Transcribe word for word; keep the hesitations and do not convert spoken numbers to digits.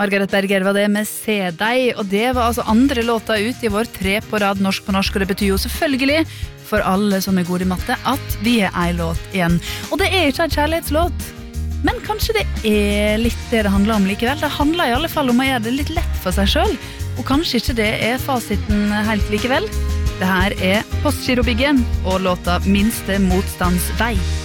Margaret Berger var det med Se deg, og det var altså andre låta ut i vår tre på rad norsk på norsk, og det betyr jo selvfølgelig for alle som er gode i matte at vi er en låt igjen. Og det er ikke en kjærlighetslåt, men kanskje det er litt det det handler om likevel. Det handler i alle fall om å gjøre det litt lett for seg selv, og kanskje ikke det er fasiten helt likevel. Det her er Postgirobygget og låta Minste motstands vei.